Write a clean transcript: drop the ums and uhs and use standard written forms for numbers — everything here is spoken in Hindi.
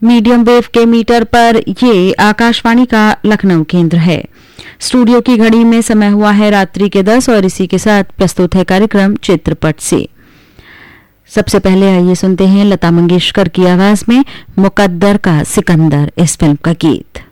मीडियम वेव के मीटर पर ये आकाशवाणी का लखनऊ केंद्र है। स्टूडियो की घड़ी में समय हुआ है रात्रि के 10 और इसी के साथ प्रस्तुत है कार्यक्रम चित्रपट से। सबसे पहले आइए सुनते हैं लता मंगेशकर की आवाज में मुकद्दर का सिकंदर इस फिल्म का गीत।